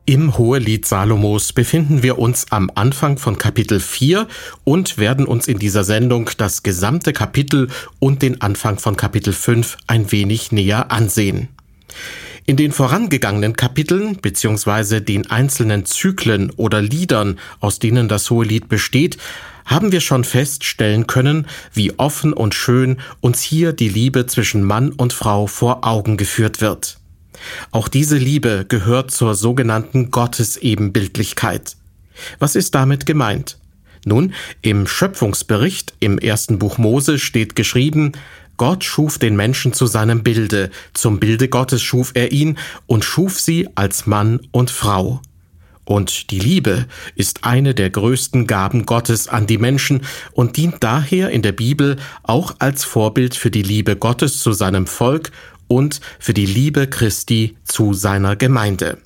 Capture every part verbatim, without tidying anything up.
Im Hohelied Salomos befinden wir uns am Anfang von Kapitel vier und werden uns in dieser Sendung das gesamte Kapitel und den Anfang von Kapitel fünf ein wenig näher ansehen. In den vorangegangenen Kapiteln bzw. den einzelnen Zyklen oder Liedern, aus denen das Hohelied besteht, haben wir schon feststellen können, wie offen und schön uns hier die Liebe zwischen Mann und Frau vor Augen geführt wird. Auch diese Liebe gehört zur sogenannten Gottesebenbildlichkeit. Was ist damit gemeint? Nun, im Schöpfungsbericht im ersten Buch Mose steht geschrieben: Gott schuf den Menschen zu seinem Bilde, zum Bilde Gottes schuf er ihn und schuf sie als Mann und Frau. Und die Liebe ist eine der größten Gaben Gottes an die Menschen und dient daher in der Bibel auch als Vorbild für die Liebe Gottes zu seinem Volk und für die Liebe Christi zu seiner Gemeinde.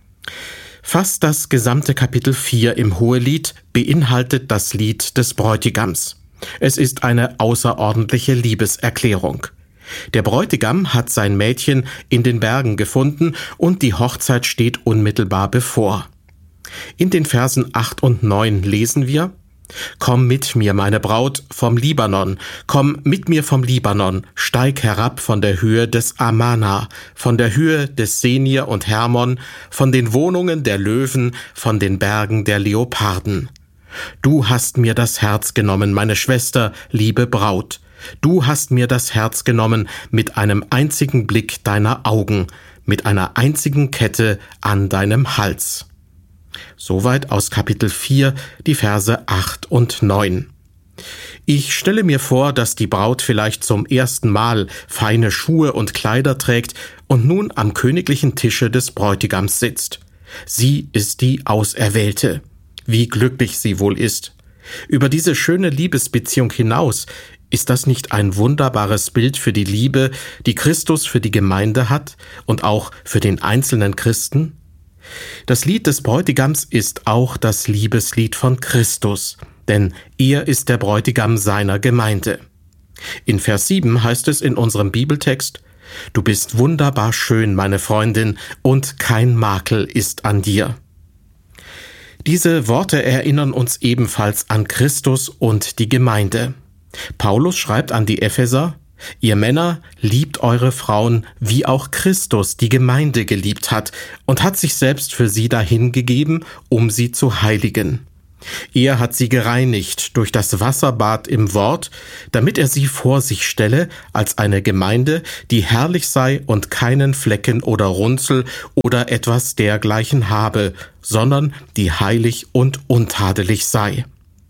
Fast das gesamte Kapitel vier im Hohelied beinhaltet das Lied des Bräutigams. Es ist eine außerordentliche Liebeserklärung. Der Bräutigam hat sein Mädchen in den Bergen gefunden und die Hochzeit steht unmittelbar bevor. In den Versen acht und neun lesen wir: Komm mit mir, meine Braut, vom Libanon, komm mit mir vom Libanon, steig herab von der Höhe des Amana, von der Höhe des Senir und Hermon, von den Wohnungen der Löwen, von den Bergen der Leoparden. Du hast mir das Herz genommen, meine Schwester, liebe Braut. Du hast mir das Herz genommen mit einem einzigen Blick deiner Augen, mit einer einzigen Kette an deinem Hals. Soweit aus Kapitel vier, die Verse acht und neun. Ich stelle mir vor, dass die Braut vielleicht zum ersten Mal feine Schuhe und Kleider trägt und nun am königlichen Tische des Bräutigams sitzt. Sie ist die Auserwählte. Wie glücklich sie wohl ist. Über diese schöne Liebesbeziehung hinaus, ist das nicht ein wunderbares Bild für die Liebe, die Christus für die Gemeinde hat und auch für den einzelnen Christen? Das Lied des Bräutigams ist auch das Liebeslied von Christus, denn er ist der Bräutigam seiner Gemeinde. In Vers sieben heißt es in unserem Bibeltext: Du bist wunderbar schön, meine Freundin, und kein Makel ist an dir. Diese Worte erinnern uns ebenfalls an Christus und die Gemeinde. Paulus schreibt an die Epheser: Ihr Männer, liebt eure Frauen, wie auch Christus die Gemeinde geliebt hat und hat sich selbst für sie dahingegeben, um sie zu heiligen. Er hat sie gereinigt durch das Wasserbad im Wort, damit er sie vor sich stelle als eine Gemeinde, die herrlich sei und keinen Flecken oder Runzel oder etwas dergleichen habe, sondern die heilig und untadelig sei.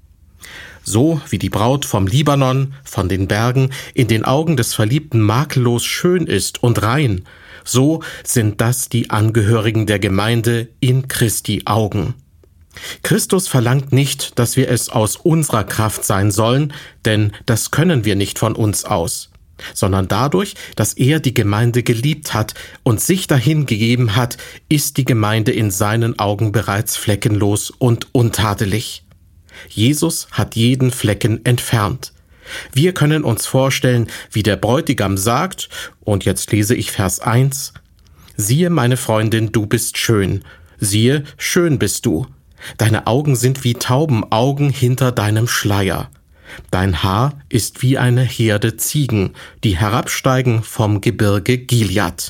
So wie die Braut vom Libanon, von den Bergen, in den Augen des Verliebten makellos schön ist und rein, so sind das die Angehörigen der Gemeinde in Christi Augen. Christus verlangt nicht, dass wir es aus unserer Kraft sein sollen, denn das können wir nicht von uns aus, sondern dadurch, dass er die Gemeinde geliebt hat und sich dahin gegeben hat, ist die Gemeinde in seinen Augen bereits fleckenlos und untadelig. Jesus hat jeden Flecken entfernt. Wir können uns vorstellen, wie der Bräutigam sagt, und jetzt lese ich Vers eins: Siehe, meine Freundin, du bist schön. Siehe, schön bist du. Deine Augen sind wie Taubenaugen hinter deinem Schleier. Dein Haar ist wie eine Herde Ziegen, die herabsteigen vom Gebirge Gilead.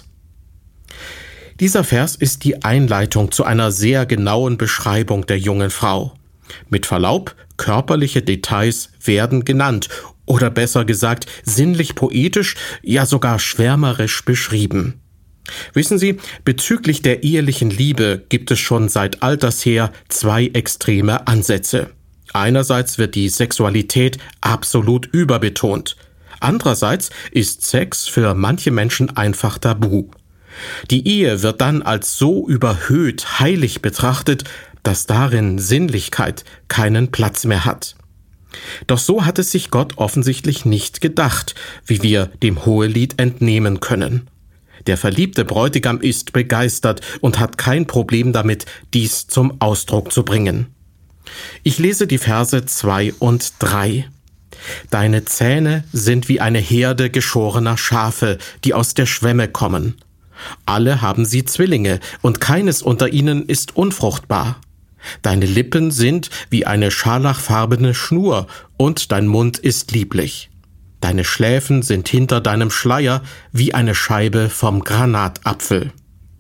Dieser Vers ist die Einleitung zu einer sehr genauen Beschreibung der jungen Frau. Mit Verlaub, körperliche Details werden genannt oder besser gesagt sinnlich poetisch, ja sogar schwärmerisch beschrieben. Wissen Sie, bezüglich der ehelichen Liebe gibt es schon seit alters her zwei extreme Ansätze. Einerseits wird die Sexualität absolut überbetont. Andererseits ist Sex für manche Menschen einfach tabu. Die Ehe wird dann als so überhöht heilig betrachtet, dass darin Sinnlichkeit keinen Platz mehr hat. Doch so hat es sich Gott offensichtlich nicht gedacht, wie wir dem Hohelied entnehmen können. Der verliebte Bräutigam ist begeistert und hat kein Problem damit, dies zum Ausdruck zu bringen. Ich lese die Verse zwei und drei. Deine Zähne sind wie eine Herde geschorener Schafe, die aus der Schwemme kommen. Alle haben sie Zwillinge, und keines unter ihnen ist unfruchtbar. Deine Lippen sind wie eine scharlachfarbene Schnur, und dein Mund ist lieblich. Deine Schläfen sind hinter deinem Schleier wie eine Scheibe vom Granatapfel.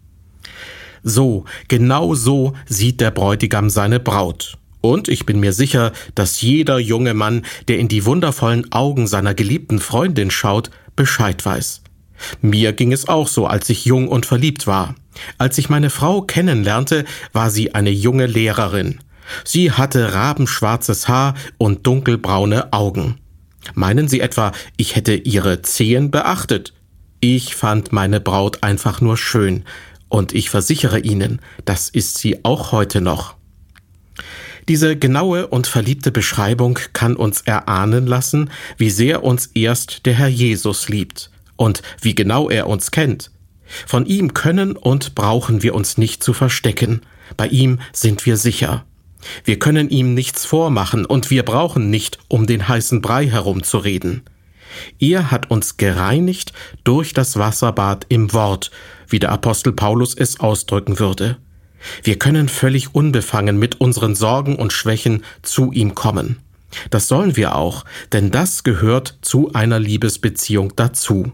So, genau so sieht der Bräutigam seine Braut. Und ich bin mir sicher, dass jeder junge Mann, der in die wundervollen Augen seiner geliebten Freundin schaut, Bescheid weiß. Mir ging es auch so, als ich jung und verliebt war. Als ich meine Frau kennenlernte, war sie eine junge Lehrerin. Sie hatte rabenschwarzes Haar und dunkelbraune Augen. Meinen Sie etwa, ich hätte ihre Zehen beachtet? Ich fand meine Braut einfach nur schön. Und ich versichere Ihnen, das ist sie auch heute noch. Diese genaue und verliebte Beschreibung kann uns erahnen lassen, wie sehr uns erst der Herr Jesus liebt und wie genau er uns kennt. Von ihm können und brauchen wir uns nicht zu verstecken. Bei ihm sind wir sicher. Wir können ihm nichts vormachen und wir brauchen nicht um den heißen Brei herumzureden. Er hat uns gereinigt durch das Wasserbad im Wort, wie der Apostel Paulus es ausdrücken würde. Wir können völlig unbefangen mit unseren Sorgen und Schwächen zu ihm kommen. Das sollen wir auch, denn das gehört zu einer Liebesbeziehung dazu.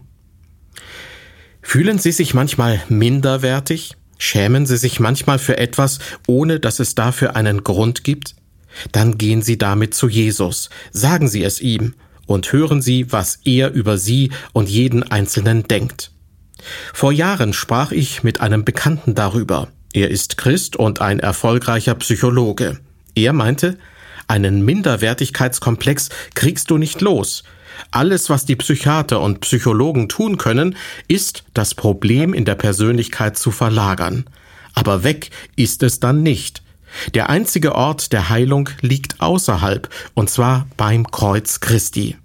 Fühlen Sie sich manchmal minderwertig? Schämen Sie sich manchmal für etwas, ohne dass es dafür einen Grund gibt? Dann gehen Sie damit zu Jesus, sagen Sie es ihm und hören Sie, was er über Sie und jeden Einzelnen denkt. Vor Jahren sprach ich mit einem Bekannten darüber. Er ist Christ und ein erfolgreicher Psychologe. Er meinte, einen Minderwertigkeitskomplex kriegst du nicht los. Alles, was die Psychiater und Psychologen tun können, ist, das Problem in der Persönlichkeit zu verlagern. Aber weg ist es dann nicht. Der einzige Ort der Heilung liegt außerhalb, und zwar beim Kreuz Christi.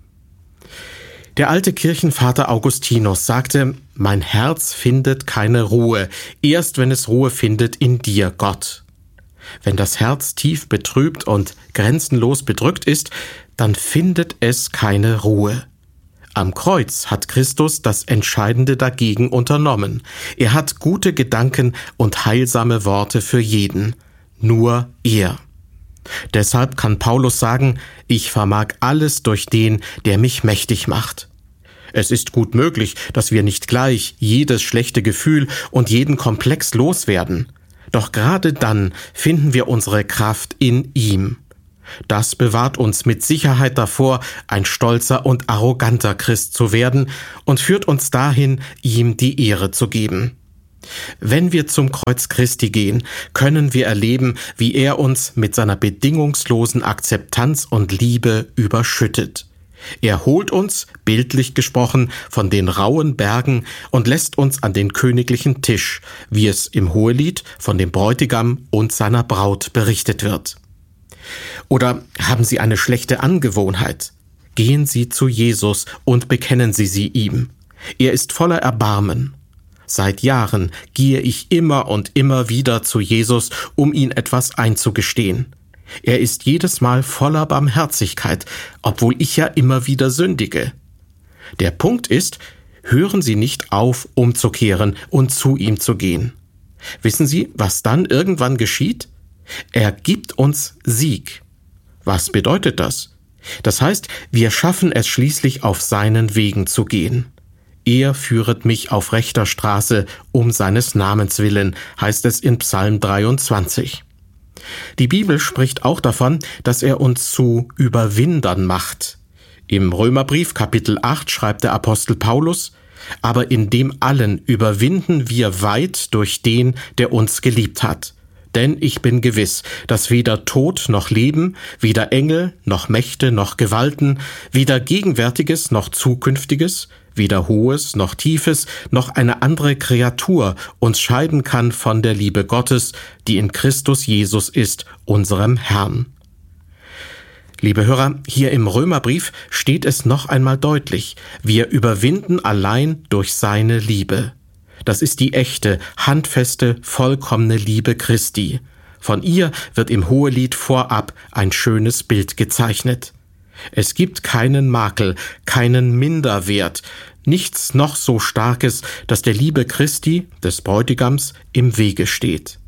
Der alte Kirchenvater Augustinus sagte, mein Herz findet keine Ruhe, erst wenn es Ruhe findet in dir, Gott. Wenn das Herz tief betrübt und grenzenlos bedrückt ist, dann findet es keine Ruhe. Am Kreuz hat Christus das Entscheidende dagegen unternommen. Er hat gute Gedanken und heilsame Worte für jeden. Nur er. Deshalb kann Paulus sagen, ich vermag alles durch den, der mich mächtig macht. Es ist gut möglich, dass wir nicht gleich jedes schlechte Gefühl und jeden Komplex loswerden. Doch gerade dann finden wir unsere Kraft in ihm. Das bewahrt uns mit Sicherheit davor, ein stolzer und arroganter Christ zu werden und führt uns dahin, ihm die Ehre zu geben. Wenn wir zum Kreuz Christi gehen, können wir erleben, wie er uns mit seiner bedingungslosen Akzeptanz und Liebe überschüttet. Er holt uns, bildlich gesprochen, von den rauen Bergen und lässt uns an den königlichen Tisch, wie es im Hohelied von dem Bräutigam und seiner Braut berichtet wird. Oder haben Sie eine schlechte Angewohnheit? Gehen Sie zu Jesus und bekennen Sie sie ihm. Er ist voller Erbarmen. Seit Jahren gehe ich immer und immer wieder zu Jesus, um ihn etwas einzugestehen. Er ist jedes Mal voller Barmherzigkeit, obwohl ich ja immer wieder sündige. Der Punkt ist, hören Sie nicht auf, umzukehren und zu ihm zu gehen. Wissen Sie, was dann irgendwann geschieht? Er gibt uns Sieg. Was bedeutet das? Das heißt, wir schaffen es schließlich, auf seinen Wegen zu gehen. Er führet mich auf rechter Straße um seines Namens willen, heißt es in Psalm dreiundzwanzig. Die Bibel spricht auch davon, dass er uns zu Überwindern macht. Im Römerbrief Kapitel acht schreibt der Apostel Paulus, aber in dem allen überwinden wir weit durch den, der uns geliebt hat. Denn ich bin gewiss, dass weder Tod noch Leben, weder Engel noch Mächte noch Gewalten, weder Gegenwärtiges noch Zukünftiges, weder Hohes noch Tiefes, noch eine andere Kreatur uns scheiden kann von der Liebe Gottes, die in Christus Jesus ist, unserem Herrn. Liebe Hörer, hier im Römerbrief steht es noch einmal deutlich, wir überwinden allein durch seine Liebe. Das ist die echte, handfeste, vollkommene Liebe Christi. Von ihr wird im Hohelied vorab ein schönes Bild gezeichnet. Es gibt keinen Makel, keinen Minderwert, nichts noch so Starkes, das der Liebe Christi, des Bräutigams, im Wege steht.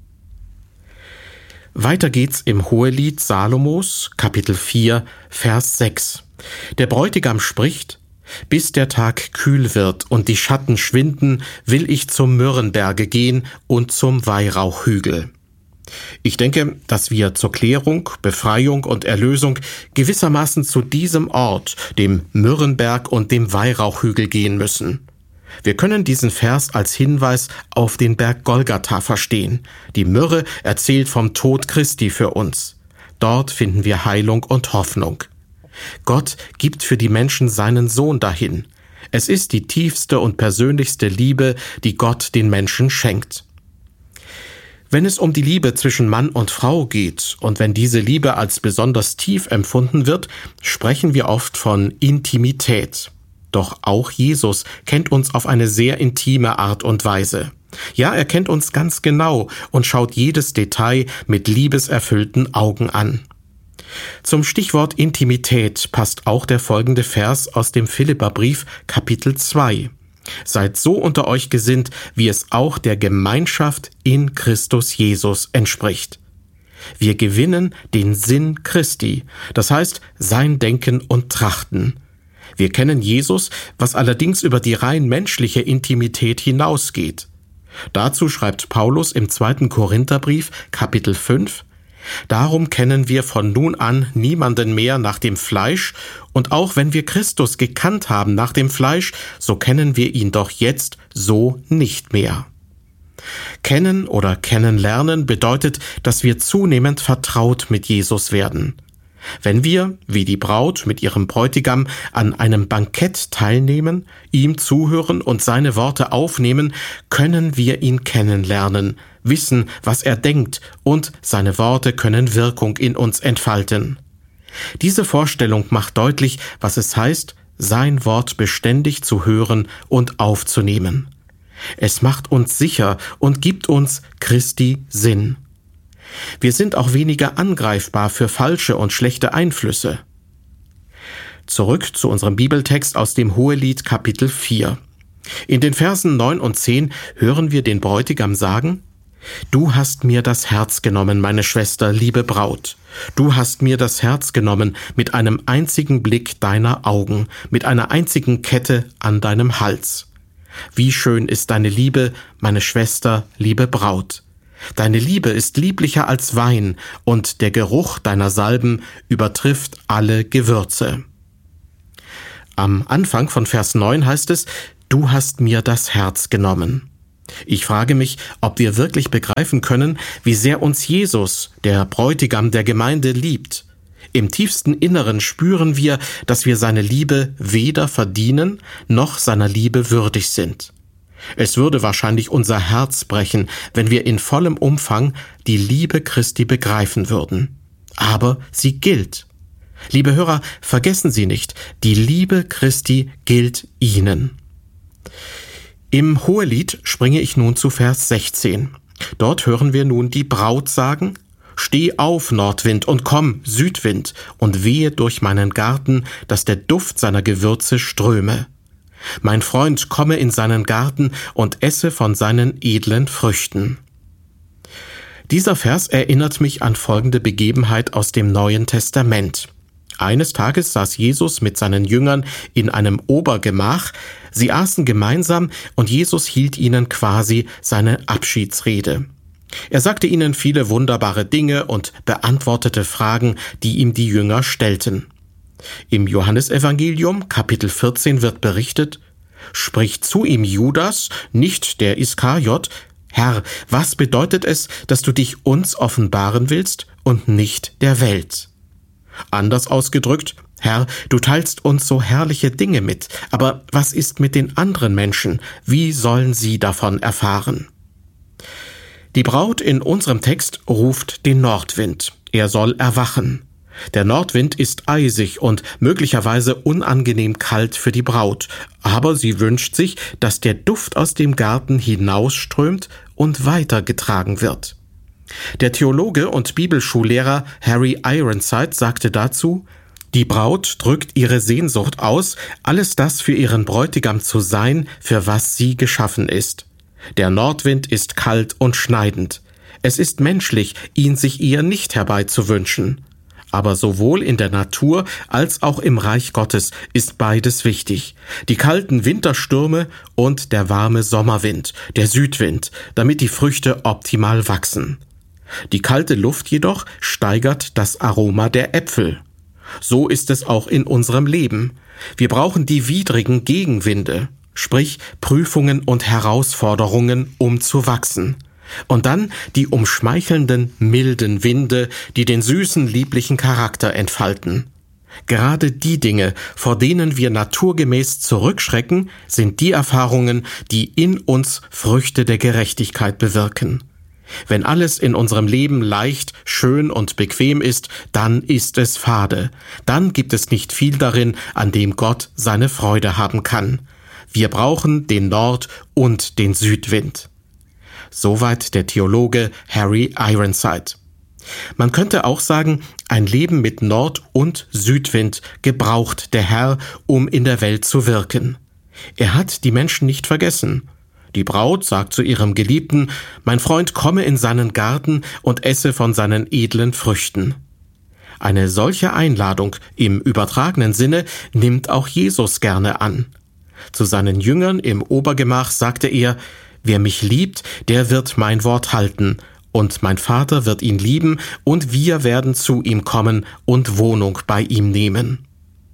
Weiter geht's im Hohelied Salomos, Kapitel vier, Vers sechs. Der Bräutigam spricht: Bis der Tag kühl wird und die Schatten schwinden, will ich zum Myrrenberge gehen und zum Weihrauchhügel. Ich denke, dass wir zur Klärung, Befreiung und Erlösung gewissermaßen zu diesem Ort, dem Myrrenberg und dem Weihrauchhügel gehen müssen. Wir können diesen Vers als Hinweis auf den Berg Golgatha verstehen. Die Myrrhe erzählt vom Tod Christi für uns. Dort finden wir Heilung und Hoffnung. Gott gibt für die Menschen seinen Sohn dahin. Es ist die tiefste und persönlichste Liebe, die Gott den Menschen schenkt. Wenn es um die Liebe zwischen Mann und Frau geht und wenn diese Liebe als besonders tief empfunden wird, sprechen wir oft von Intimität. Doch auch Jesus kennt uns auf eine sehr intime Art und Weise. Ja, er kennt uns ganz genau und schaut jedes Detail mit liebeserfüllten Augen an. Zum Stichwort Intimität passt auch der folgende Vers aus dem Philipperbrief Kapitel zwei. Seid so unter euch gesinnt, wie es auch der Gemeinschaft in Christus Jesus entspricht. Wir gewinnen den Sinn Christi, das heißt sein Denken und Trachten. Wir kennen Jesus, was allerdings über die rein menschliche Intimität hinausgeht. Dazu schreibt Paulus im zweiten Korintherbrief, Kapitel fünf: Darum kennen wir von nun an niemanden mehr nach dem Fleisch, und auch wenn wir Christus gekannt haben nach dem Fleisch, so kennen wir ihn doch jetzt so nicht mehr. Kennen oder kennenlernen bedeutet, dass wir zunehmend vertraut mit Jesus werden. Wenn wir, wie die Braut mit ihrem Bräutigam, an einem Bankett teilnehmen, ihm zuhören und seine Worte aufnehmen, können wir ihn kennenlernen, wissen, was er denkt, und seine Worte können Wirkung in uns entfalten. Diese Vorstellung macht deutlich, was es heißt, sein Wort beständig zu hören und aufzunehmen. Es macht uns sicher und gibt uns Christi Sinn. Wir sind auch weniger angreifbar für falsche und schlechte Einflüsse. Zurück zu unserem Bibeltext aus dem Hohelied Kapitel vier. In den Versen neun und zehn hören wir den Bräutigam sagen: Du hast mir das Herz genommen, meine Schwester, liebe Braut. Du hast mir das Herz genommen mit einem einzigen Blick deiner Augen, mit einer einzigen Kette an deinem Hals. Wie schön ist deine Liebe, meine Schwester, liebe Braut. Deine Liebe ist lieblicher als Wein, und der Geruch deiner Salben übertrifft alle Gewürze. Am Anfang von Vers neun heißt es: Du hast mir das Herz genommen. Ich frage mich, ob wir wirklich begreifen können, wie sehr uns Jesus, der Bräutigam der Gemeinde, liebt. Im tiefsten Inneren spüren wir, dass wir seine Liebe weder verdienen, noch seiner Liebe würdig sind. Es würde wahrscheinlich unser Herz brechen, wenn wir in vollem Umfang die Liebe Christi begreifen würden. Aber sie gilt. Liebe Hörer, vergessen Sie nicht, die Liebe Christi gilt Ihnen. Im Hohelied springe ich nun zu Vers sechzehn. Dort hören wir nun die Braut sagen: Steh auf, Nordwind, und komm, Südwind, und wehe durch meinen Garten, dass der Duft seiner Gewürze ströme. Mein Freund komme in seinen Garten und esse von seinen edlen Früchten. Dieser Vers erinnert mich an folgende Begebenheit aus dem Neuen Testament. Eines Tages saß Jesus mit seinen Jüngern in einem Obergemach. Sie aßen gemeinsam und Jesus hielt ihnen quasi seine Abschiedsrede. Er sagte ihnen viele wunderbare Dinge und beantwortete Fragen, die ihm die Jünger stellten. Im Johannesevangelium, Kapitel vierzehn, wird berichtet: Spricht zu ihm Judas, nicht der Iskariot: Herr, was bedeutet es, dass du dich uns offenbaren willst und nicht der Welt? Anders ausgedrückt: Herr, du teilst uns so herrliche Dinge mit, aber was ist mit den anderen Menschen? Wie sollen sie davon erfahren? Die Braut in unserem Text ruft den Nordwind. Er soll erwachen. Der Nordwind ist eisig und möglicherweise unangenehm kalt für die Braut, aber sie wünscht sich, dass der Duft aus dem Garten hinausströmt und weitergetragen wird. Der Theologe und Bibelschullehrer Harry Ironside sagte dazu: Die Braut drückt ihre Sehnsucht aus, alles das für ihren Bräutigam zu sein, für was sie geschaffen ist. Der Nordwind ist kalt und schneidend. Es ist menschlich, ihn sich eher nicht herbeizuwünschen. Aber sowohl in der Natur als auch im Reich Gottes ist beides wichtig. Die kalten Winterstürme und der warme Sommerwind, der Südwind, damit die Früchte optimal wachsen. Die kalte Luft jedoch steigert das Aroma der Äpfel. So ist es auch in unserem Leben. Wir brauchen die widrigen Gegenwinde, sprich Prüfungen und Herausforderungen, um zu wachsen. Und dann die umschmeichelnden, milden Winde, die den süßen, lieblichen Charakter entfalten. Gerade die Dinge, vor denen wir naturgemäß zurückschrecken, sind die Erfahrungen, die in uns Früchte der Gerechtigkeit bewirken. Wenn alles in unserem Leben leicht, schön und bequem ist, dann ist es fade. Dann gibt es nicht viel darin, an dem Gott seine Freude haben kann. Wir brauchen den Nord- und den Südwind. Soweit der Theologe Harry Ironside. Man könnte auch sagen, ein Leben mit Nord- und Südwind gebraucht der Herr, um in der Welt zu wirken. Er hat die Menschen nicht vergessen. Die Braut sagt zu ihrem Geliebten, mein Freund komme in seinen Garten und esse von seinen edlen Früchten. Eine solche Einladung im übertragenen Sinne nimmt auch Jesus gerne an. Zu seinen Jüngern im Obergemach sagte er, wer mich liebt, der wird mein Wort halten, und mein Vater wird ihn lieben, und wir werden zu ihm kommen und Wohnung bei ihm nehmen.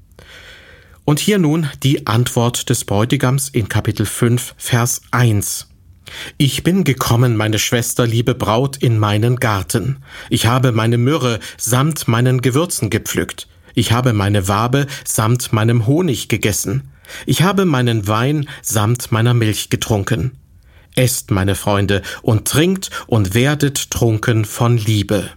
Und hier nun die Antwort des Bräutigams in Kapitel fünf, Vers eins. Ich bin gekommen, meine Schwester, liebe Braut, in meinen Garten. Ich habe meine Myrrhe samt meinen Gewürzen gepflückt. Ich habe meine Wabe samt meinem Honig gegessen. Ich habe meinen Wein samt meiner Milch getrunken. Esst, meine Freunde, und trinkt und werdet trunken von Liebe.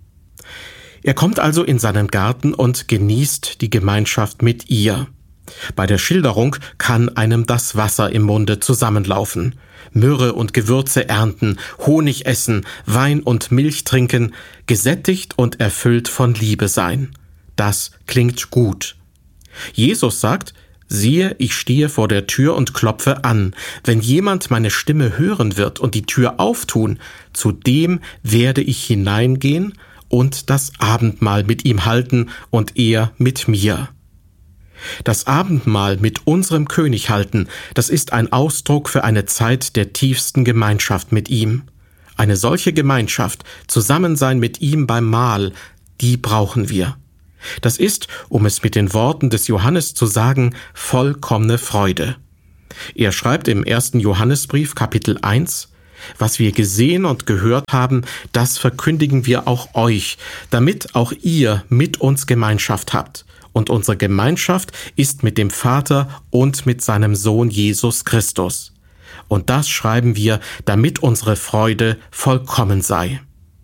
Er kommt also in seinen Garten und genießt die Gemeinschaft mit ihr. Bei der Schilderung kann einem das Wasser im Munde zusammenlaufen. Myrrhe und Gewürze ernten, Honig essen, Wein und Milch trinken, gesättigt und erfüllt von Liebe sein. Das klingt gut. Jesus sagt, siehe, ich stehe vor der Tür und klopfe an. Wenn jemand meine Stimme hören wird und die Tür auftun, zu dem werde ich hineingehen und das Abendmahl mit ihm halten und er mit mir. Das Abendmahl mit unserem König halten, das ist ein Ausdruck für eine Zeit der tiefsten Gemeinschaft mit ihm. Eine solche Gemeinschaft, Zusammensein mit ihm beim Mahl, die brauchen wir. Das ist, um es mit den Worten des Johannes zu sagen, vollkommene Freude. Er schreibt im ersten Johannesbrief Kapitel eins, was wir gesehen und gehört haben, das verkündigen wir auch euch, damit auch ihr mit uns Gemeinschaft habt. Und unsere Gemeinschaft ist mit dem Vater und mit seinem Sohn Jesus Christus. Und das schreiben wir, damit unsere Freude vollkommen sei.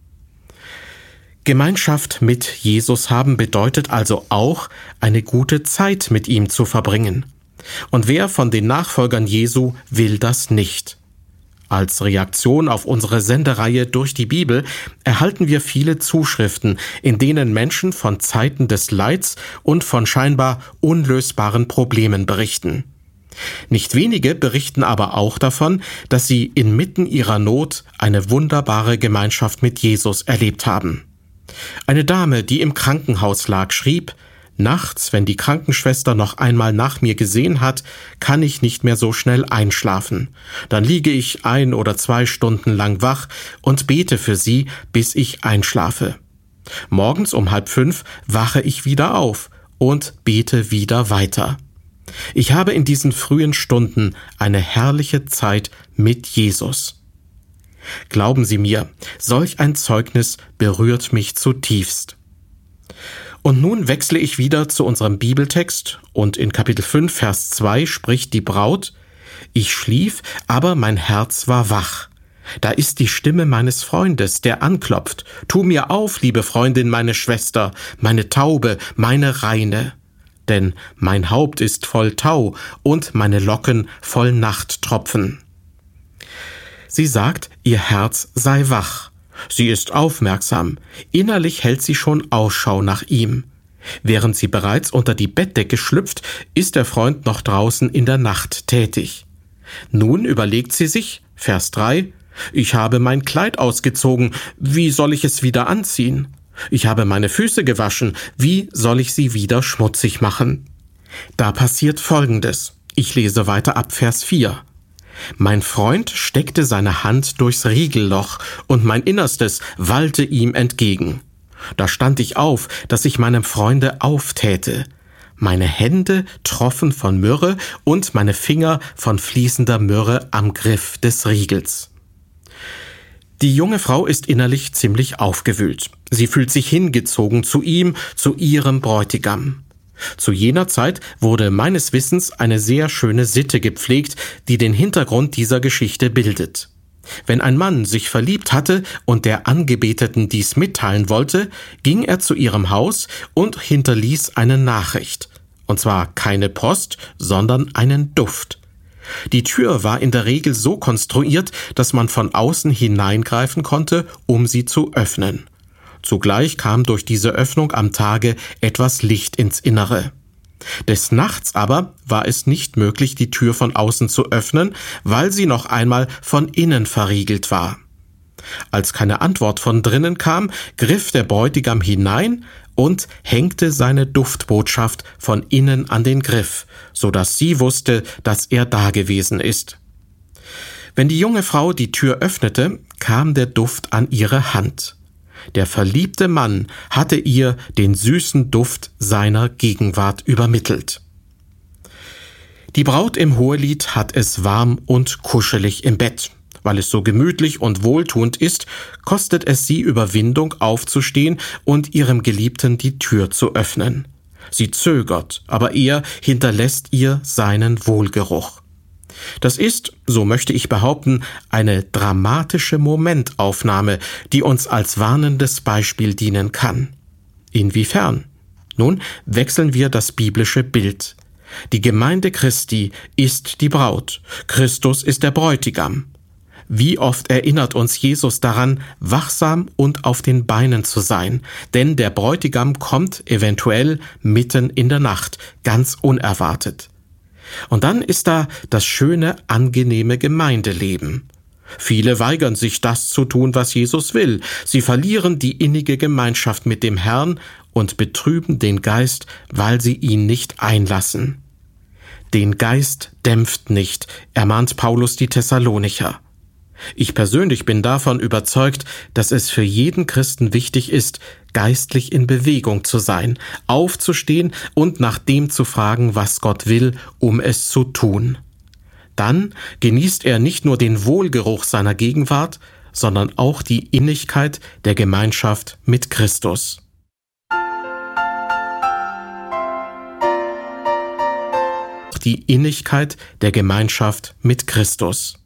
Gemeinschaft mit Jesus haben bedeutet also auch, eine gute Zeit mit ihm zu verbringen. Und wer von den Nachfolgern Jesu will das nicht? Als Reaktion auf unsere Sendereihe durch die Bibel erhalten wir viele Zuschriften, in denen Menschen von Zeiten des Leids und von scheinbar unlösbaren Problemen berichten. Nicht wenige berichten aber auch davon, dass sie inmitten ihrer Not eine wunderbare Gemeinschaft mit Jesus erlebt haben. Eine Dame, die im Krankenhaus lag, schrieb, nachts, wenn die Krankenschwester noch einmal nach mir gesehen hat, kann ich nicht mehr so schnell einschlafen. Dann liege ich ein oder zwei Stunden lang wach und bete für sie, bis ich einschlafe. Morgens um halb fünf wache ich wieder auf und bete wieder weiter. Ich habe in diesen frühen Stunden eine herrliche Zeit mit Jesus. Glauben Sie mir, solch ein Zeugnis berührt mich zutiefst. Und nun wechsle ich wieder zu unserem Bibeltext und in Kapitel fünf, Vers zwei spricht die Braut, ich schlief, aber mein Herz war wach. Da ist die Stimme meines Freundes, der anklopft. Tu mir auf, liebe Freundin, meine Schwester, meine Taube, meine Reine. Denn mein Haupt ist voll Tau und meine Locken voll Nachttropfen. Sie sagt, ihr Herz sei wach. Sie ist aufmerksam. Innerlich hält sie schon Ausschau nach ihm. Während sie bereits unter die Bettdecke schlüpft, ist der Freund noch draußen in der Nacht tätig. Nun überlegt sie sich, Vers drei, ich habe mein Kleid ausgezogen, wie soll ich es wieder anziehen? Ich habe meine Füße gewaschen, wie soll ich sie wieder schmutzig machen? Da passiert Folgendes. Ich lese weiter ab Vers vier. Mein Freund steckte seine Hand durchs Riegelloch, und mein Innerstes wallte ihm entgegen. Da stand ich auf, dass ich meinem Freunde auftäte. Meine Hände troffen von Myrrhe und meine Finger von fließender Myrrhe am Griff des Riegels. Die junge Frau ist innerlich ziemlich aufgewühlt. Sie fühlt sich hingezogen zu ihm, zu ihrem Bräutigam. Zu jener Zeit wurde meines Wissens eine sehr schöne Sitte gepflegt, die den Hintergrund dieser Geschichte bildet. Wenn ein Mann sich verliebt hatte und der Angebeteten dies mitteilen wollte, ging er zu ihrem Haus und hinterließ eine Nachricht. Und zwar keine Post, sondern einen Duft. Die Tür war in der Regel so konstruiert, dass man von außen hineingreifen konnte, um sie zu öffnen. Zugleich kam durch diese Öffnung am Tage etwas Licht ins Innere. Des Nachts aber war es nicht möglich, die Tür von außen zu öffnen, weil sie noch einmal von innen verriegelt war. Als keine Antwort von drinnen kam, griff der Bräutigam hinein und hängte seine Duftbotschaft von innen an den Griff, so dass sie wusste, dass er dagewesen ist. Wenn die junge Frau die Tür öffnete, kam der Duft an ihre Hand. Der verliebte Mann hatte ihr den süßen Duft seiner Gegenwart übermittelt. Die Braut im Hohelied hat es warm und kuschelig im Bett. Weil es so gemütlich und wohltuend ist, kostet es sie Überwindung, aufzustehen und ihrem Geliebten die Tür zu öffnen. Sie zögert, aber er hinterlässt ihr seinen Wohlgeruch. Das ist, so möchte ich behaupten, eine dramatische Momentaufnahme, die uns als warnendes Beispiel dienen kann. Inwiefern? Nun wechseln wir das biblische Bild. Die Gemeinde Christi ist die Braut, Christus ist der Bräutigam. Wie oft erinnert uns Jesus daran, wachsam und auf den Beinen zu sein, denn der Bräutigam kommt eventuell mitten in der Nacht, ganz unerwartet. Und dann ist da das schöne, angenehme Gemeindeleben. Viele weigern sich, das zu tun, was Jesus will. Sie verlieren die innige Gemeinschaft mit dem Herrn und betrüben den Geist, weil sie ihn nicht einlassen. Den Geist dämpft nicht, ermahnt Paulus die Thessalonicher. Ich persönlich bin davon überzeugt, dass es für jeden Christen wichtig ist, geistlich in Bewegung zu sein, aufzustehen und nach dem zu fragen, was Gott will, um es zu tun. Dann genießt er nicht nur den Wohlgeruch seiner Gegenwart, sondern auch die Innigkeit der Gemeinschaft mit Christus. Die Innigkeit der Gemeinschaft mit Christus.